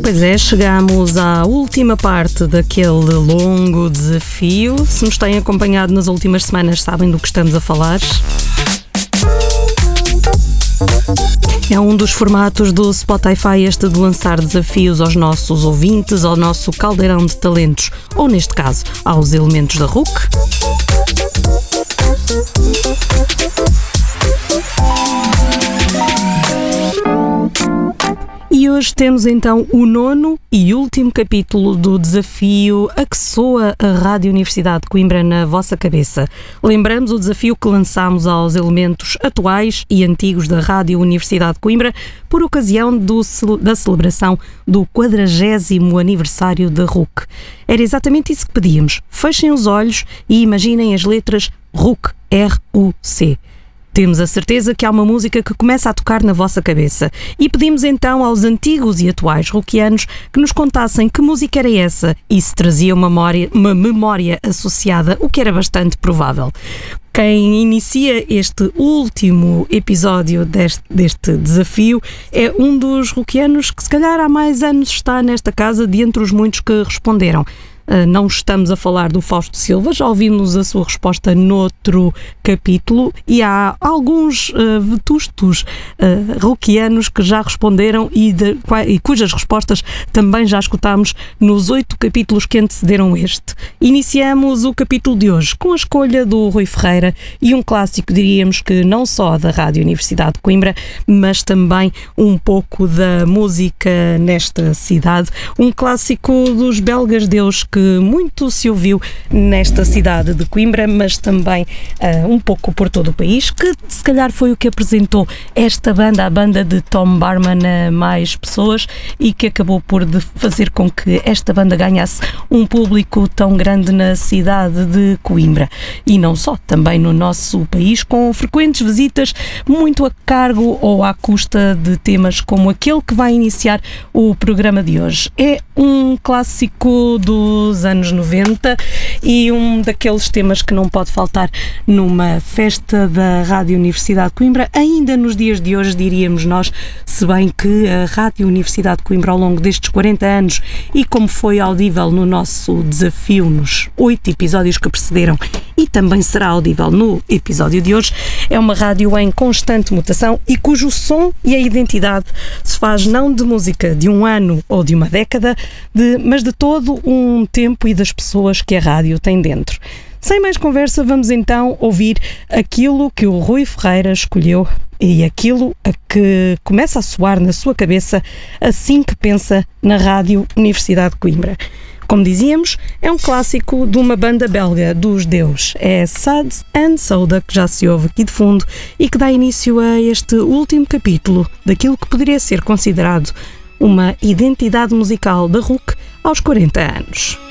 Pois é, chegamos à última parte daquele longo desafio. Se nos têm acompanhado nas últimas semanas, sabem do que estamos a falar. É um dos formatos do Spotify este de lançar desafios aos nossos ouvintes, ao nosso caldeirão de talentos, ou neste caso, aos elementos da RUC. E hoje temos então o 9º e último capítulo do desafio A que soa a Rádio Universidade de Coimbra na vossa cabeça. Lembramos o desafio que lançámos aos elementos atuais e antigos da Rádio Universidade de Coimbra por ocasião da celebração do 40º aniversário da RUC. Era exatamente isso que pedíamos. Fechem os olhos e imaginem as letras RUC, R-U-C. Temos a certeza que há uma música que começa a tocar na vossa cabeça e pedimos então aos antigos e atuais rockianos que nos contassem que música era essa e se trazia uma memória associada, o que era bastante provável. Quem inicia este último episódio deste desafio é um dos rockianos que se calhar há mais anos está nesta casa de entre os muitos que responderam. Não estamos a falar do Fausto Silva, já ouvimos a sua resposta noutro capítulo e há alguns vetustos rockianos que já responderam e cujas respostas também já escutámos nos 8 capítulos que antecederam este. Iniciamos o capítulo de hoje com a escolha do Rui Ferreira e um clássico, diríamos que não só da Rádio Universidade de Coimbra, mas também um pouco da música nesta cidade. Um clássico dos Belgas Deus que muito se ouviu nesta cidade de Coimbra, mas também um pouco por todo o país, que se calhar foi o que apresentou esta banda, a banda de Tom Barman, a mais pessoas e que acabou por fazer com que esta banda ganhasse um público tão grande na cidade de Coimbra. E não só, também no nosso país, com frequentes visitas muito a cargo ou à custa de temas como aquele que vai iniciar o programa de hoje. É um clássico dos anos 90 e um daqueles temas que não pode faltar numa festa da Rádio Universidade de Coimbra, ainda nos dias de hoje, diríamos nós, se bem que a Rádio Universidade de Coimbra ao longo destes 40 anos e como foi audível no nosso desafio nos 8 episódios que precederam e também será audível no episódio de hoje, é uma rádio em constante mutação e cujo som e a identidade se faz não de música de um ano ou de uma década, mas de todo um tempo e das pessoas que a rádio tem dentro. Sem mais conversa, vamos então ouvir aquilo que o Rui Ferreira escolheu e aquilo a que começa a soar na sua cabeça assim que pensa na Rádio Universidade de Coimbra. Como dizíamos, é um clássico de uma banda belga dos Deus. É Suds and Soda, que já se ouve aqui de fundo e que dá início a este último capítulo daquilo que poderia ser considerado uma identidade musical da RUC aos 40 anos.